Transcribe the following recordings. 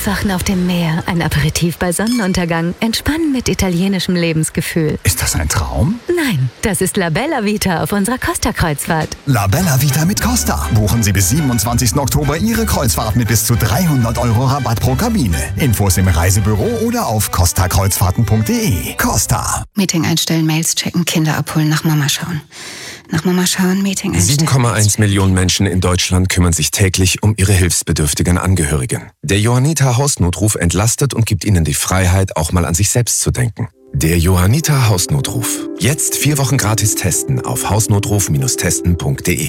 Aufwachen auf dem Meer, ein Aperitif bei Sonnenuntergang, Entspannen mit italienischem Lebensgefühl. Ist das ein Traum? Nein, das ist La Bella Vita auf unserer Costa-Kreuzfahrt. La Bella Vita mit Costa. Buchen Sie bis 27. Oktober Ihre Kreuzfahrt mit bis zu 300 € Rabatt pro Kabine. Infos im Reisebüro oder auf costakreuzfahrten.de. Costa. Meeting einstellen, Mails checken, Kinder abholen, nach Mama schauen. Nach Mama schauen, Meeting einstellen. 7,1 Millionen Menschen in Deutschland kümmern sich täglich um ihre hilfsbedürftigen Angehörigen. Der Johanniter Hausnotruf entlastet und gibt ihnen die Freiheit, auch mal an sich selbst zu denken. Der Johanniter Hausnotruf. Jetzt 4 Wochen gratis testen auf hausnotruf-testen.de.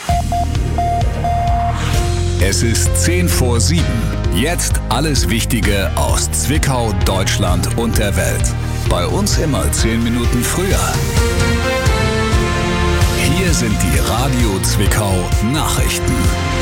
Es ist 6:10. Jetzt alles Wichtige aus Zwickau, Deutschland und der Welt. Bei uns immer 10 Minuten früher. Hier sind die Radio Zwickau Nachrichten.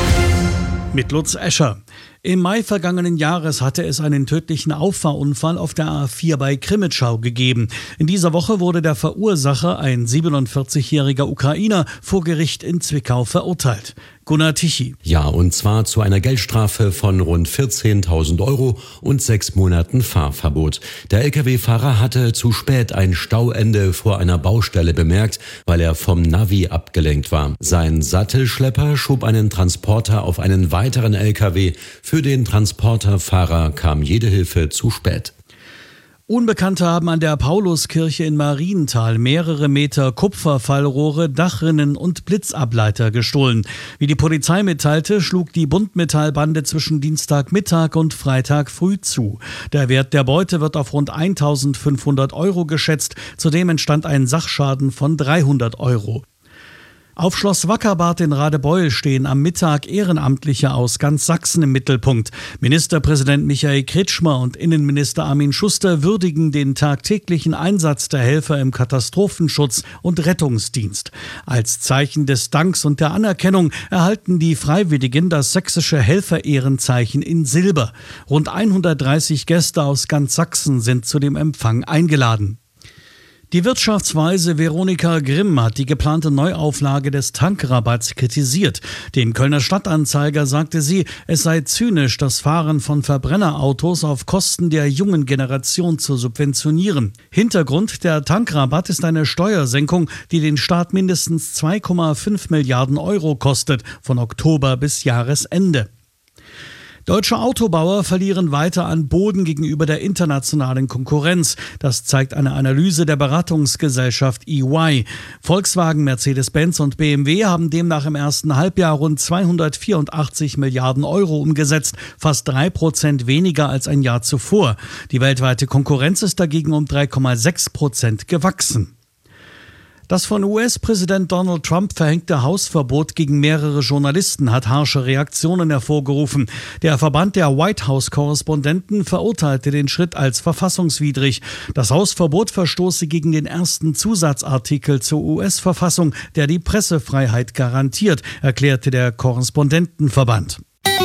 Mit Lutz Escher. Im Mai vergangenen Jahres hatte es einen tödlichen Auffahrunfall auf der A4 bei Krimitschau gegeben. In dieser Woche wurde der Verursacher, ein 47-jähriger Ukrainer, vor Gericht in Zwickau verurteilt. Gunnar Tichy. Ja, und zwar zu einer Geldstrafe von rund 14.000 € und 6 Monaten Fahrverbot. Der Lkw-Fahrer hatte zu spät ein Stauende vor einer Baustelle bemerkt, weil er vom Navi abgelenkt war. Sein Sattelschlepper schob einen Transporter auf einen weiteren Lkw. Für den Transporterfahrer kam jede Hilfe zu spät. Unbekannte haben an der Pauluskirche in Marienthal mehrere Meter Kupferfallrohre, Dachrinnen und Blitzableiter gestohlen. Wie die Polizei mitteilte, schlug die Buntmetallbande zwischen Dienstagmittag und Freitag früh zu. Der Wert der Beute wird auf rund 1.500 € geschätzt. Zudem entstand ein Sachschaden von 300 €. Auf Schloss Wackerbad in Radebeul stehen am Mittag Ehrenamtliche aus ganz Sachsen im Mittelpunkt. Ministerpräsident Michael Kretschmer und Innenminister Armin Schuster würdigen den tagtäglichen Einsatz der Helfer im Katastrophenschutz und Rettungsdienst. Als Zeichen des Danks und der Anerkennung erhalten die Freiwilligen das sächsische Helfer-Ehrenzeichen in Silber. Rund 130 Gäste aus ganz Sachsen sind zu dem Empfang eingeladen. Die Wirtschaftsweise Veronika Grimm hat die geplante Neuauflage des Tankrabatts kritisiert. Dem Kölner Stadtanzeiger sagte sie, es sei zynisch, das Fahren von Verbrennerautos auf Kosten der jungen Generation zu subventionieren. Hintergrund der Tankrabatt ist eine Steuersenkung, die den Staat mindestens 2,5 Milliarden € kostet, von Oktober bis Jahresende. Deutsche Autobauer verlieren weiter an Boden gegenüber der internationalen Konkurrenz. Das zeigt eine Analyse der Beratungsgesellschaft EY. Volkswagen, Mercedes-Benz und BMW haben demnach im ersten Halbjahr rund 284 Milliarden € umgesetzt, fast 3% weniger als ein Jahr zuvor. Die weltweite Konkurrenz ist dagegen um 3,6% gewachsen. Das von US-Präsident Donald Trump verhängte Hausverbot gegen mehrere Journalisten hat harsche Reaktionen hervorgerufen. Der Verband der White House-Korrespondenten verurteilte den Schritt als verfassungswidrig. Das Hausverbot verstoße gegen den ersten Zusatzartikel zur US-Verfassung, der die Pressefreiheit garantiert, erklärte der Korrespondentenverband.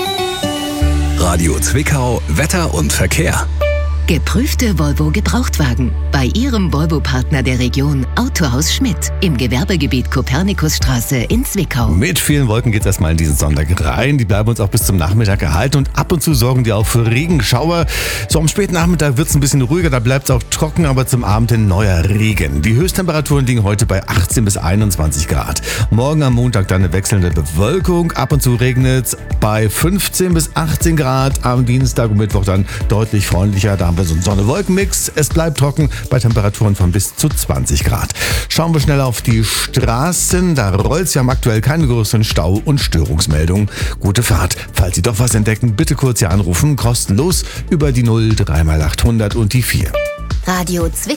Radio Zwickau, Wetter und Verkehr. Geprüfte Volvo Gebrauchtwagen. Bei Ihrem Volvo-Partner der Region Autohaus Schmidt im Gewerbegebiet Kopernikusstraße in Zwickau. Mit vielen Wolken geht es erstmal in diesen Sonntag rein. Die bleiben uns auch bis zum Nachmittag erhalten und ab und zu sorgen die auch für Regenschauer. So am späten Nachmittag wird es ein bisschen ruhiger, da bleibt es auch trocken, aber zum Abend hin neuer Regen. Die Höchsttemperaturen liegen heute bei 18 bis 21 Grad. Morgen am Montag dann eine wechselnde Bewölkung. Ab und zu regnet es bei 15 bis 18 Grad. Am Dienstag und Mittwoch dann deutlich freundlicher. Da haben wir so einen Sonne-Wolken-Mix. Es bleibt trocken bei Temperaturen von bis zu 20 Grad. Schauen wir schnell auf die Straßen. Da rollt es ja aktuell keine größeren Stau- und Störungsmeldungen. Gute Fahrt. Falls Sie doch was entdecken, bitte kurz hier anrufen. Kostenlos über die 0 3x800 und die 4. Radio Zwickau.